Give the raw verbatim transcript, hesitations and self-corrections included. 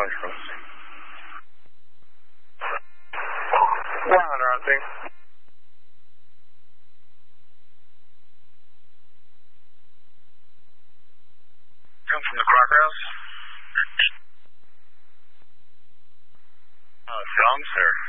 Central. one hundred on thing. Come from the crosshairs. Uh, John, sir.